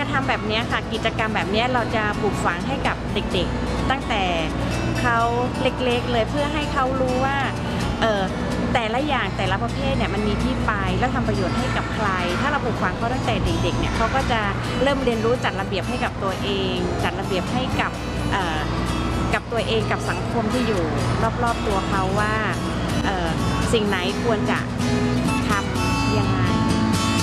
ทำแบบนี้ค่ะกิจกรรมแบบนี้เราจะปลูกฝังให้กับเด็กๆตั้งแต่เขาเล็กๆเลยเพื่อให้เขารู้ว่าแต่ละอย่างแต่ละประเภทเนี่ยมันมีที่ไปแล้วทำประโยชน์ให้กับใครถ้าเราปลูกฝังเขาตั้งแต่เด็กๆเนี่ยเขาก็จะเริ่มเรียนรู้จัดระเบียบให้กับตัวเองจัดระเบียบให้กับตัวเองกับสังคมที่อยู่รอบๆตัวเขาว่าสิ่งไหนควรจะทำยังไง